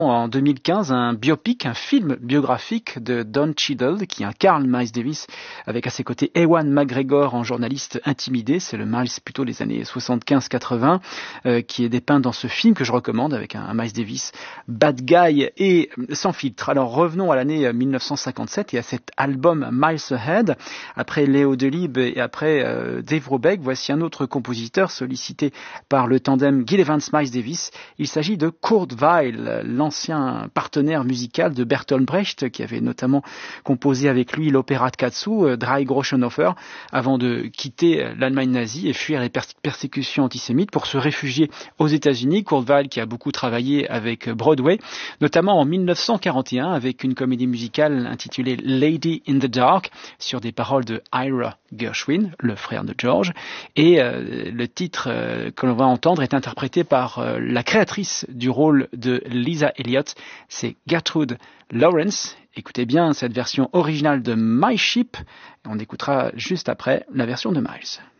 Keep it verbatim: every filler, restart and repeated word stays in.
En deux mille quinze, un biopic, un film biographique de Don Cheadle qui incarne Miles Davis avec à ses côtés Ewan McGregor en journaliste intimidé. C'est le Miles plutôt des années soixante-quinze quatre-vingts euh, qui est dépeint dans ce film que je recommande avec un, un Miles Davis bad guy et sans filtre. Alors revenons à l'année mille neuf cent cinquante-sept et à cet album Miles Ahead. Après Léo Delibes et après euh, Dave Brubeck, voici un autre compositeur sollicité par le tandem Gil Evans-Miles Davis. Il s'agit de Kurt Weill, l'ancien partenaire musical de Bertolt Brecht, qui avait notamment composé avec lui l'opéra de Katsu, Drei Groschenhofer, avant de quitter l'Allemagne nazie et fuir les pers- persécutions antisémites pour se réfugier aux États-Unis. Kurt Weill qui a beaucoup travaillé avec Broadway, notamment en mille neuf cent quarante et un avec une comédie musicale intitulée Lady in the Dark, sur des paroles de Ira Gershwin, le frère de George, et euh, le titre euh, que l'on va entendre est interprété par euh, la créatrice du rôle de Lisa Elliott, c'est Gertrude Lawrence. Écoutez bien cette version originale de My Ship, et on écoutera juste après la version de Miles.